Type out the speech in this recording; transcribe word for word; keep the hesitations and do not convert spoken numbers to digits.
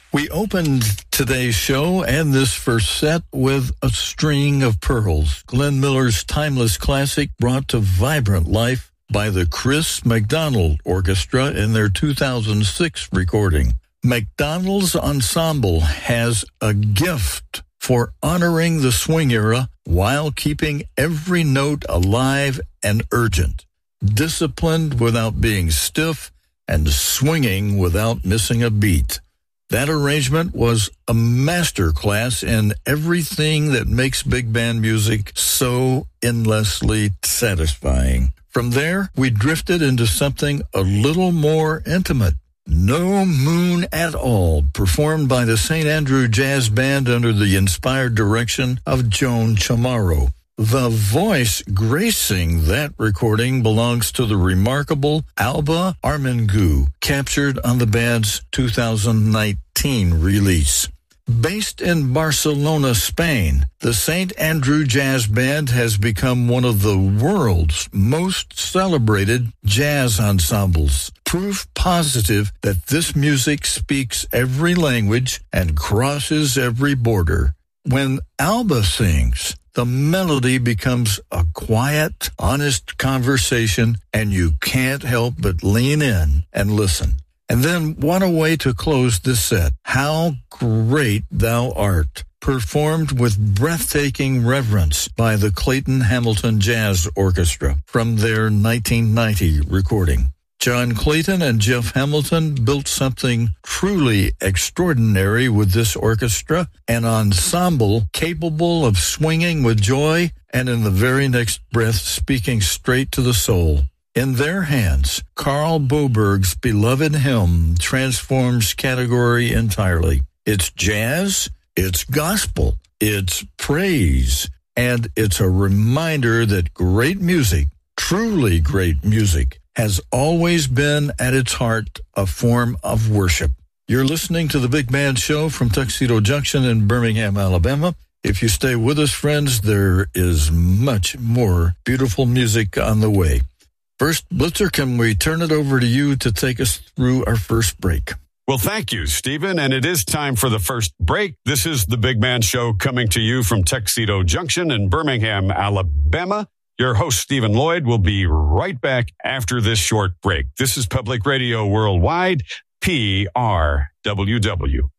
We opened today's show and this first set with A String of Pearls, Glenn Miller's timeless classic brought to vibrant life by the Chris McDonald Orchestra in their two thousand six recording. McDonald's ensemble has a gift for honoring the swing era while keeping every note alive and urgent, disciplined without being stiff, and swinging without missing a beat. That arrangement was a masterclass in everything that makes big band music so endlessly satisfying. From there, we drifted into something a little more intimate. No Moon at All, performed by the Saint Andrew Jazz Band under the inspired direction of Joan Chamorro. The voice gracing that recording belongs to the remarkable Alba Armengu, captured on the band's two thousand nineteen release. Based in Barcelona, Spain, the Saint Andrew Jazz Band has become one of the world's most celebrated jazz ensembles. Proof positive that this music speaks every language and crosses every border. When Alba sings, the melody becomes a quiet, honest conversation, and you can't help but lean in and listen. And then what a way to close this set. How Great Thou Art, performed with breathtaking reverence by the Clayton Hamilton Jazz Orchestra from their nineteen ninety recording. John Clayton and Jeff Hamilton built something truly extraordinary with this orchestra, an ensemble capable of swinging with joy and in the very next breath speaking straight to the soul. In their hands, Carl Boberg's beloved hymn transforms category entirely. It's jazz, it's gospel, it's praise, and it's a reminder that great music, truly great music, has always been at its heart a form of worship. You're listening to The Big Band Show from Tuxedo Junction in Birmingham, Alabama. If you stay with us, friends, there is much more beautiful music on the way. First, Blitzer, can we turn it over to you to take us through our first break? Well, thank you, Stephen. And it is time for the first break. This is The Big Band Show coming to you from Tuxedo Junction in Birmingham, Alabama. Your host, Stephen Lloyd, will be right back after this short break. This is Public Radio Worldwide, P R W W.